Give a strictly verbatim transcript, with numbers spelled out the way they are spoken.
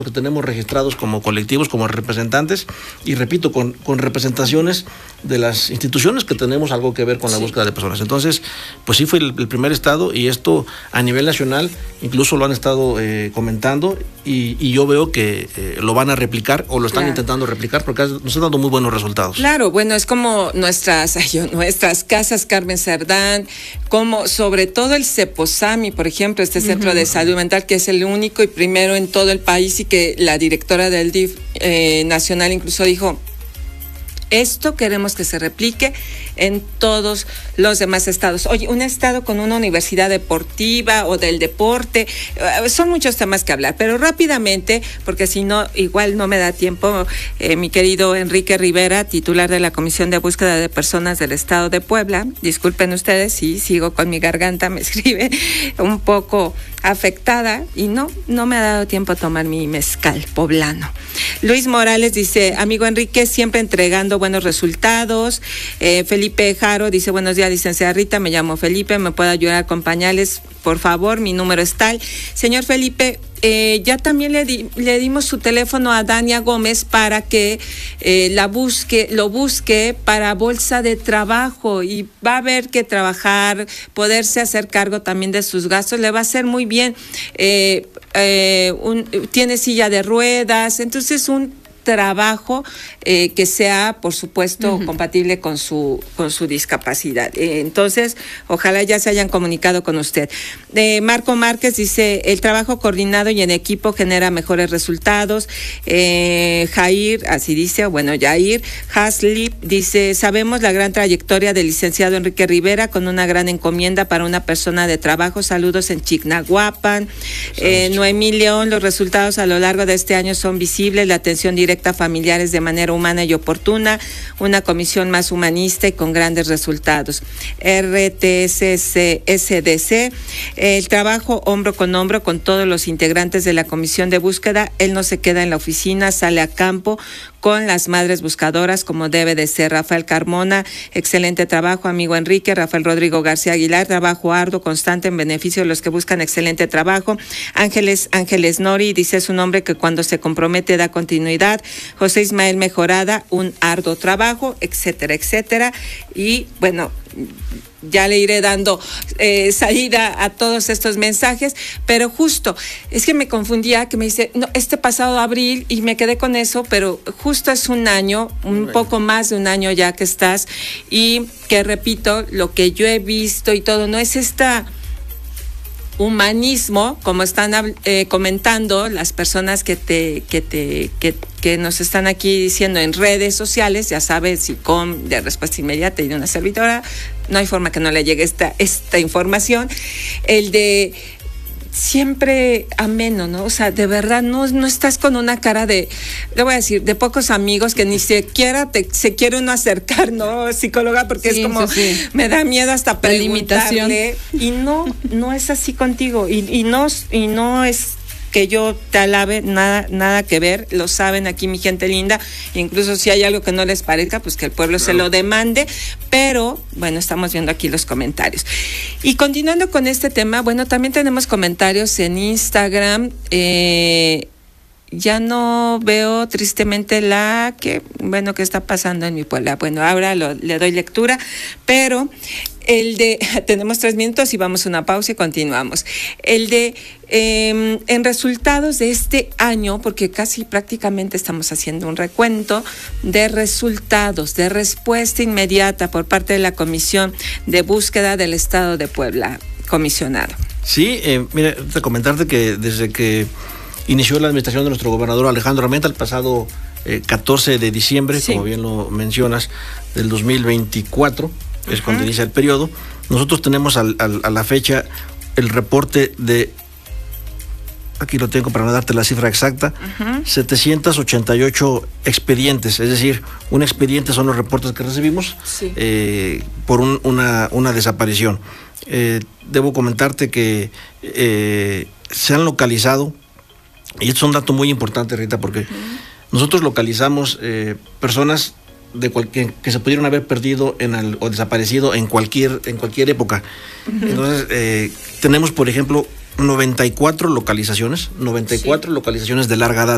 que tenemos registrados como colectivos, como representantes, y repito, con, con representaciones de las instituciones que tenemos algo que ver con la sí. búsqueda de personas. Entonces, pues sí fue el, el primer estado, y esto a nivel nacional incluso lo han estado eh, comentando, y, y yo veo que eh, lo van a replicar o lo están claro. intentando replicar, porque nos están dando muy buenos resultados. Claro, bueno, es como nuestras, ay, nuestras casas Carmen Cerdán, como sobre todo el CEPOSAMI, por ejemplo, este Centro uh-huh. de Salud Mental, que es el único y primero en todo el país, y que la directora del D I F eh, nacional incluso dijo, esto queremos que se replique en todos los demás estados. Oye, un estado con una universidad deportiva o del deporte, son muchos temas que hablar, pero rápidamente, porque si no, igual no me da tiempo, eh, mi querido Enrique Rivera, titular de la Comisión de Búsqueda de Personas del Estado de Puebla, disculpen ustedes si sigo con mi garganta, me escribe un poco afectada, y no, no me ha dado tiempo a tomar mi mezcal poblano. Luis Morales dice, amigo Enrique, siempre entregando buenos resultados. Eh, Felipe Jaro dice, buenos días, licenciada Rita, me llamo Felipe, ¿me puede ayudar con pañales? Por favor, mi número es tal. Señor Felipe, eh, ya también le, di, le dimos su teléfono a Dania Gómez para que eh, la busque, lo busque para bolsa de trabajo, y va a haber que trabajar, poderse hacer cargo también de sus gastos, le va a hacer muy bien. Eh, eh, un, tiene silla de ruedas, entonces un trabajo eh, que sea, por supuesto, uh-huh. compatible con su con su discapacidad. Eh, entonces, ojalá ya se hayan comunicado con usted. Eh, Marco Márquez dice, el trabajo coordinado y en equipo genera mejores resultados. Eh, Jair, así dice, bueno, Jair Haslip dice, sabemos la gran trayectoria del licenciado Enrique Rivera con una gran encomienda para una persona de trabajo. Saludos en Chignahuapan. Eh, Noemí León, los resultados a lo largo de este año son visibles, la atención directa a familiares de manera humana y oportuna, una comisión más humanista y con grandes resultados. R T S C S D C, el trabajo hombro con hombro con todos los integrantes de la comisión de búsqueda, él no se queda en la oficina, sale a campo con las madres buscadoras como debe de ser. Rafael Carmona, excelente trabajo, amigo Enrique. Rafael Rodrigo García Aguilar, trabajo arduo, constante en beneficio de los que buscan excelente trabajo. Ángeles, Ángeles Nori, dice, es un hombre que cuando se compromete da continuidad. José Ismael Mejorada, un arduo trabajo, etcétera, etcétera. Y bueno, ya le iré dando eh, salida a todos estos mensajes, pero justo, es que me confundía, que me dice, no, este pasado abril, y me quedé con eso, pero justo es un año, un bueno. poco más de un año ya que estás, y que repito, lo que yo he visto y todo, no es esta humanismo, como están eh, comentando las personas que te, que te, que, que nos están aquí diciendo en redes sociales, ya sabes, SICOM de Respuesta Inmediata y de una servidora, no hay forma que no le llegue esta, esta información, el de siempre ameno, ¿no? O sea, de verdad, no, no estás con una cara de, le voy a decir, de pocos amigos que ni siquiera te, se quiere uno acercar, ¿no, psicóloga? Porque sí, es como, sí, sí. me da miedo hasta preguntarle. Y no, no es así contigo. Y, y, no, y no es que yo te alabe, nada, nada que ver, lo saben aquí mi gente linda, incluso si hay algo que no les parezca, pues que el pueblo claro. se lo demande, pero bueno, estamos viendo aquí los comentarios. Y continuando con este tema, bueno, también tenemos comentarios en Instagram, eh, ya no veo tristemente la que, bueno, que está pasando en mi pueblo. Bueno, ahora lo, le doy lectura, pero el de, tenemos tres minutos y vamos a una pausa y continuamos. El de, eh, en resultados de este año, porque casi prácticamente estamos haciendo un recuento de resultados, de respuesta inmediata por parte de la Comisión de Búsqueda del Estado de Puebla, comisionado. Sí, eh, mira, te comentarte que desde que inició la administración de nuestro gobernador Alejandro Armenta el pasado eh, catorce de diciembre, sí. como bien lo mencionas, del dos mil veinticuatro, es uh-huh. cuando inicia el periodo. Nosotros tenemos al, al, a la fecha el reporte de, aquí lo tengo para no darte la cifra exacta, uh-huh. setecientos ochenta y ocho expedientes, es decir, un expediente son los reportes que recibimos sí. eh, por un, una, una desaparición. Eh, debo comentarte que eh, se han localizado, y esto es un dato muy importante, Rita, porque uh-huh. nosotros localizamos eh, personas de cualquier, que se pudieron haber perdido en el, o desaparecido en cualquier, en cualquier época. Uh-huh. Entonces, eh, tenemos, por ejemplo, noventa y cuatro localizaciones, noventa y cuatro sí. localizaciones de larga data.